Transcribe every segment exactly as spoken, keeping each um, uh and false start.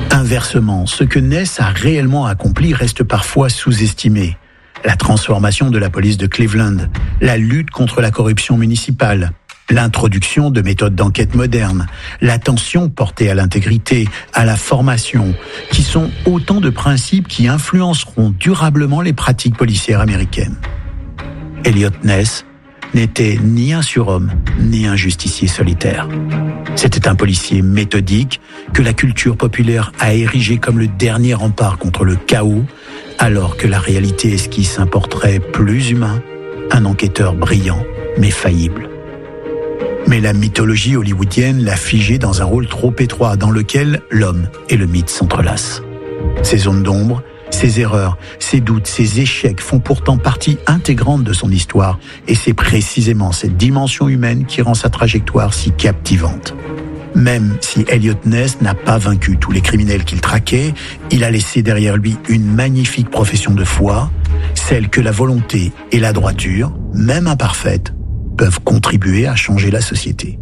Inversement, ce que Ness a réellement accompli reste parfois sous-estimé. La transformation de la police de Cleveland, la lutte contre la corruption municipale, l'introduction de méthodes d'enquête modernes, l'attention portée à l'intégrité, à la formation, qui sont autant de principes qui influenceront durablement les pratiques policières américaines. Eliot Ness n'était ni un surhomme, ni un justicier solitaire. C'était un policier méthodique que la culture populaire a érigé comme le dernier rempart contre le chaos, alors que la réalité esquisse un portrait plus humain, un enquêteur brillant mais faillible. Mais la mythologie hollywoodienne l'a figé dans un rôle trop étroit dans lequel l'homme et le mythe s'entrelacent. Ces zones d'ombre, ses erreurs, ses doutes, ses échecs font pourtant partie intégrante de son histoire et c'est précisément cette dimension humaine qui rend sa trajectoire si captivante. Même si Eliot Ness n'a pas vaincu tous les criminels qu'il traquait, il a laissé derrière lui une magnifique profession de foi, celle que la volonté et la droiture, même imparfaites, peuvent contribuer à changer la société.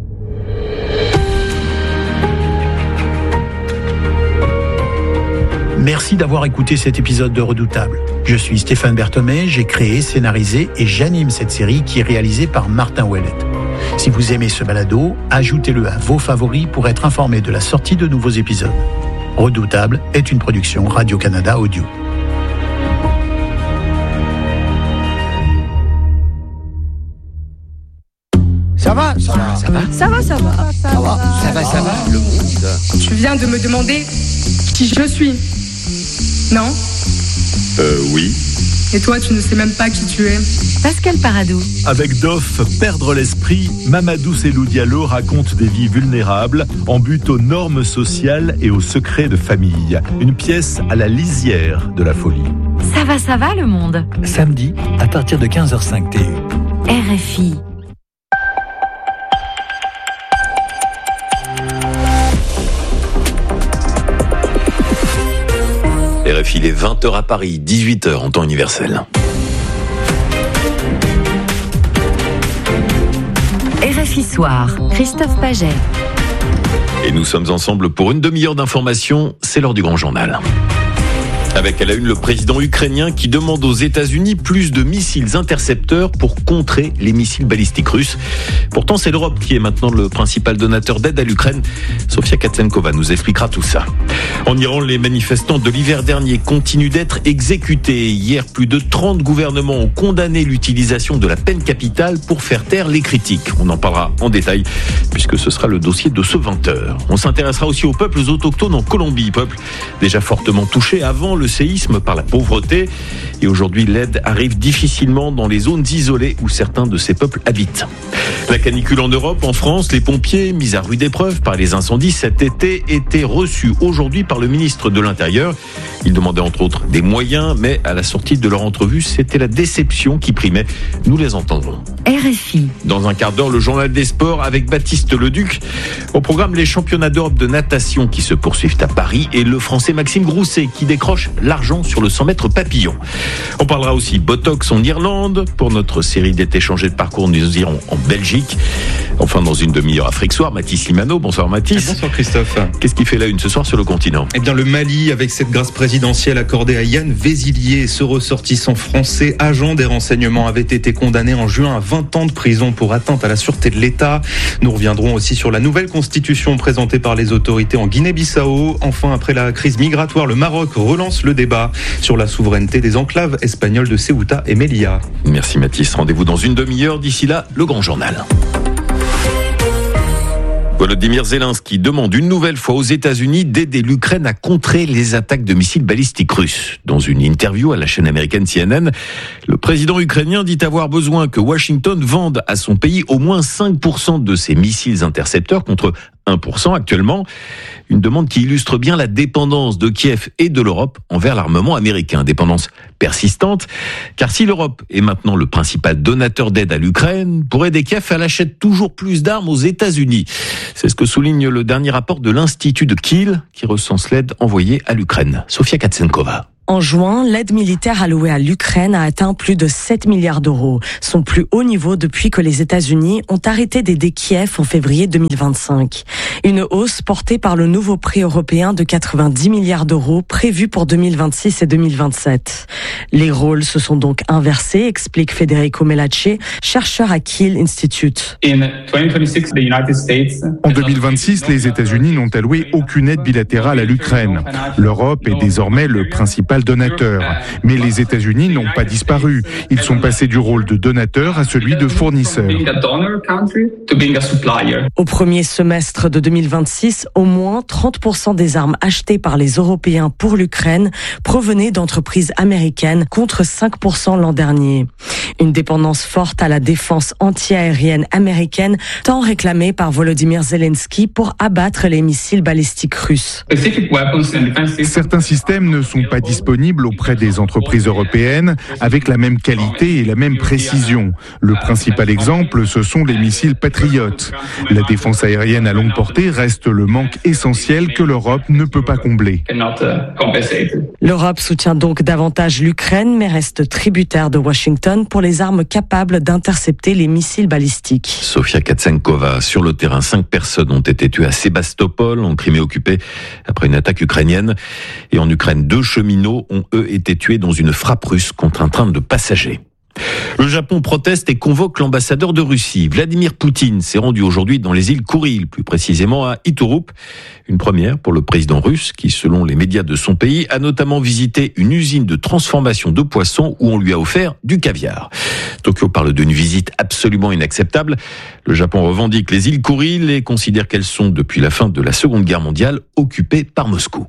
Merci d'avoir écouté cet épisode de Redoutable. Je suis Stéphane Berthomé, j'ai créé, scénarisé et j'anime cette série qui est réalisée par Martin Ouellette. Si vous aimez ce balado, ajoutez-le à vos favoris pour être informé de la sortie de nouveaux épisodes. Redoutable est une production Radio-Canada Audio. Ça va, ça va, ça va. Ça va, ça va. Ça va, ça va, ça va. Le monde. Tu viens de me demander qui je suis, non ? Euh, oui. Et toi, tu ne sais même pas qui tu es. Pascal Paradou. Avec Doff, Perdre l'esprit, Mamadou Selou Diallo raconte des vies vulnérables en but aux normes sociales et aux secrets de famille. Une pièce à la lisière de la folie. Ça va, ça va le monde. Samedi, à partir de quinze heures cinq T U. R F I. R F I, il est vingt heures à Paris, dix-huit heures en temps universel. R F I Soir, Christophe Paget. Et nous sommes ensemble pour une demi-heure d'information, c'est l'heure du grand journal. Avec à la une le président ukrainien qui demande aux États-Unis plus de missiles intercepteurs pour contrer les missiles balistiques russes. Pourtant, c'est l'Europe qui est maintenant le principal donateur d'aide à l'Ukraine. Sofia Katsenkova nous expliquera tout ça. En Iran, les manifestants de l'hiver dernier continuent d'être exécutés. Hier, plus de trente gouvernements ont condamné l'utilisation de la peine capitale pour faire taire les critiques. On en parlera en détail puisque ce sera le dossier de ce vingt heures. On s'intéressera aussi aux peuples autochtones en Colombie, peuple déjà fortement touché avant le séisme par la pauvreté. Et aujourd'hui, l'aide arrive difficilement dans les zones isolées où certains de ces peuples habitent. La canicule en Europe, en France, les pompiers, mis à rude épreuve par les incendies cet été, étaient reçus aujourd'hui par le ministre de l'Intérieur. Il demandait entre autres des moyens, mais à la sortie de leur entrevue, c'était la déception qui primait. Nous les entendrons. R F I. Dans un quart d'heure, le journal des sports avec Baptiste Leduc. Au programme, les championnats d'Europe de natation qui se poursuivent à Paris et le Français Maxime Grousset qui décroche l'argent sur le cent mètres papillon. On parlera aussi Botox en Irlande. Pour notre série d'été changé de parcours, nous irons en Belgique. Enfin, dans une demi-heure, Afrique Soir, Mathis Limano. Bonsoir Mathis. Bonsoir Christophe. Qu'est-ce qui fait la une ce soir sur le continent ? Eh bien, le Mali, avec cette grâce présidentielle accordée à Yann Vézilier, ce ressortissant français, agent des renseignements, avait été condamné en juin à vingt ans de prison pour atteinte à la sûreté de l'État. Nous reviendrons aussi sur la nouvelle constitution présentée par les autorités en Guinée-Bissau. Enfin, après la crise migratoire, le Maroc relance le débat sur la souveraineté des enclaves espagnoles de Ceuta et Melilla. Merci Mathis. Rendez-vous dans une demi-heure. D'ici là, le grand journal. Volodymyr Zelensky demande une nouvelle fois aux États-Unis d'aider l'Ukraine à contrer les attaques de missiles balistiques russes. Dans une interview à la chaîne américaine C N N, le président ukrainien dit avoir besoin que Washington vende à son pays au moins cinq pour cent de ses missiles intercepteurs contre un pour cent actuellement. Une demande qui illustre bien la dépendance de Kiev et de l'Europe envers l'armement américain. Dépendance persistante, car si l'Europe est maintenant le principal donateur d'aide à l'Ukraine, pour aider Kiev, elle achète toujours plus d'armes aux États-Unis. C'est ce que souligne le dernier rapport de l'Institut de Kiel, qui recense l'aide envoyée à l'Ukraine. Sofia Katsenkova. En juin, l'aide militaire allouée à l'Ukraine a atteint plus de sept milliards d'euros, son plus haut niveau depuis que les États-Unis ont arrêté d'aider Kiev en février deux mille vingt-cinq. Une hausse portée par le nouveau prix européen de quatre-vingt-dix milliards d'euros prévu pour deux mille vingt-six et deux mille vingt-sept. Les rôles se sont donc inversés, explique Federico Melacce, chercheur à Kiel Institute. En deux mille vingt-six, les États-Unis n'ont alloué aucune aide bilatérale à l'Ukraine. L'Europe est désormais le principal donateur. Mais les États-Unis n'ont pas disparu. Ils sont passés du rôle de donateur à celui de fournisseur. Au premier semestre de deux mille vingt-six, au moins trente pour cent des armes achetées par les Européens pour l'Ukraine provenaient d'entreprises américaines contre cinq pour cent l'an dernier. Une dépendance forte à la défense antiaérienne américaine tant réclamée par Volodymyr Zelensky pour abattre les missiles balistiques russes. Certains systèmes ne sont pas disponibles auprès des entreprises européennes avec la même qualité et la même précision. Le principal exemple, ce sont les missiles Patriot. La défense aérienne à longue portée reste le manque essentiel que l'Europe ne peut pas combler. L'Europe soutient donc davantage l'Ukraine, mais reste tributaire de Washington pour les armes capables d'intercepter les missiles balistiques. Sofia Katsenkova, sur le terrain, cinq personnes ont été tuées à Sébastopol, en Crimée occupée, après une attaque ukrainienne. Et en Ukraine, deux cheminots ont eux été tués dans une frappe russe contre un train de passagers. Le Japon proteste et convoque l'ambassadeur de Russie. Vladimir Poutine s'est rendu aujourd'hui dans les îles Kouril, plus précisément à Iturup. Une première pour le président russe qui, selon les médias de son pays, a notamment visité une usine de transformation de poissons où on lui a offert du caviar. Tokyo parle d'une visite absolument inacceptable. Le Japon revendique les îles Kouril et considère qu'elles sont, depuis la fin de la Seconde Guerre mondiale, occupées par Moscou.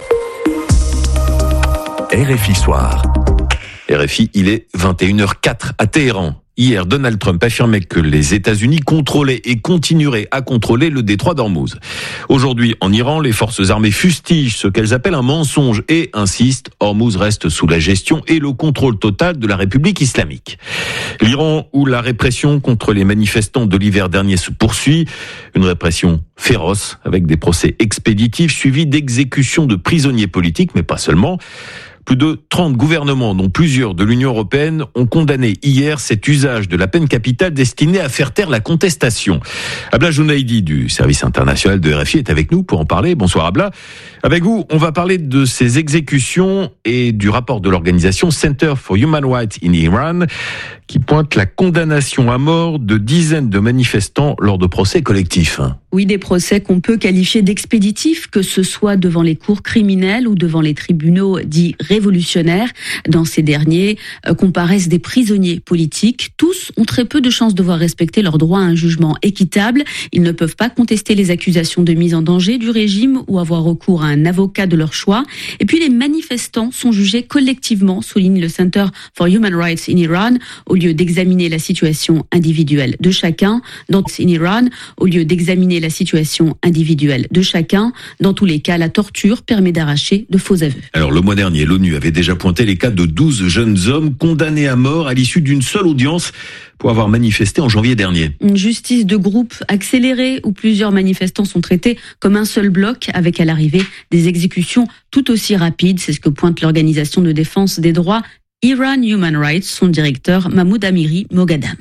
R F I Soir. R F I, il est vingt et une heures quatre à Téhéran. Hier, Donald Trump affirmait que les États-Unis contrôlaient et continueraient à contrôler le détroit d'Ormuz. Aujourd'hui, en Iran, les forces armées fustigent ce qu'elles appellent un mensonge et insistent, Ormuz reste sous la gestion et le contrôle total de la République islamique. L'Iran, où la répression contre les manifestants de l'hiver dernier se poursuit, une répression féroce avec des procès expéditifs suivis d'exécutions de prisonniers politiques, mais pas seulement. Plus de trente gouvernements, dont plusieurs de l'Union européenne, ont condamné hier cet usage de la peine capitale destinée à faire taire la contestation. Abla Jounaidi du service international de R F I est avec nous pour en parler. Bonsoir Abla. Avec vous, on va parler de ces exécutions et du rapport de l'organisation Center for Human Rights in Iran qui pointe la condamnation à mort de dizaines de manifestants lors de procès collectifs. Oui, des procès qu'on peut qualifier d'expéditifs, que ce soit devant les cours criminelles ou devant les tribunaux dits révolutionnaires. Dans ces derniers euh, comparaissent des prisonniers politiques. Tous ont très peu de chances de voir respecter leur droit à un jugement équitable. Ils ne peuvent pas contester les accusations de mise en danger du régime ou avoir recours à un avocat de leur choix. Et puis les manifestants sont jugés collectivement, souligne le Center for Human Rights in Iran, au lieu d'examiner la situation individuelle de chacun. Dans in Iran, au lieu d'examiner la situation individuelle de chacun, dans tous les cas, la torture permet d'arracher de faux aveux. Alors le mois dernier, l'ONU avait déjà pointé les cas de douze jeunes hommes condamnés à mort à l'issue d'une seule audience pour avoir manifesté en janvier dernier. Une justice de groupe accélérée où plusieurs manifestants sont traités comme un seul bloc avec à l'arrivée des exécutions tout aussi rapides. C'est ce que pointe l'organisation de défense des droits Iran Human Rights, son directeur Mahmoud Amiri Moghadam.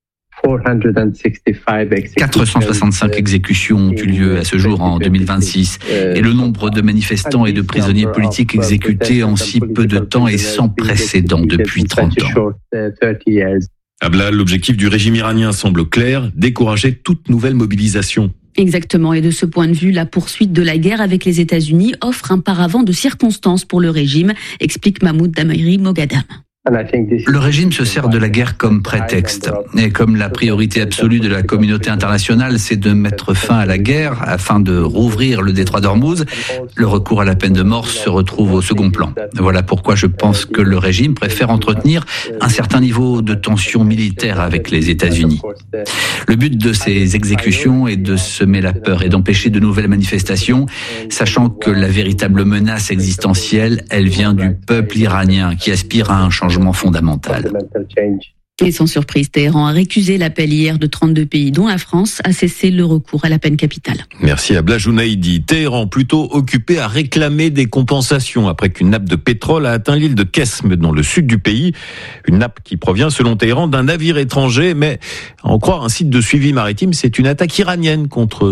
quatre cent soixante-cinq exécutions ont eu lieu à ce jour en deux mille vingt-six et le nombre de manifestants et de prisonniers politiques exécutés en si peu de temps est sans précédent depuis trente ans. Abla, l'objectif du régime iranien semble clair, décourager toute nouvelle mobilisation. Exactement, et de ce point de vue, la poursuite de la guerre avec les États-Unis offre un paravent de circonstances pour le régime, explique Mahmoud Amiri Moghadam. Le régime se sert de la guerre comme prétexte. Et comme la priorité absolue de la communauté internationale, c'est de mettre fin à la guerre afin de rouvrir le détroit d'Ormuz, le recours à la peine de mort se retrouve au second plan. Voilà pourquoi je pense que le régime préfère entretenir un certain niveau de tension militaire avec les États-Unis. Le but de ces exécutions est de semer la peur et d'empêcher de nouvelles manifestations, sachant que la véritable menace existentielle, elle vient du peuple iranien qui aspire à un changement fondamental. Et sans surprise, Téhéran a récusé l'appel hier de trente-deux pays, dont la France, à cesser le recours à la peine capitale. Merci à Blajounaïdi. Téhéran plutôt occupé à réclamer des compensations après qu'une nappe de pétrole a atteint l'île de Kesme dans le sud du pays. Une nappe qui provient selon Téhéran d'un navire étranger, mais à en croire un site de suivi maritime, c'est une attaque iranienne contre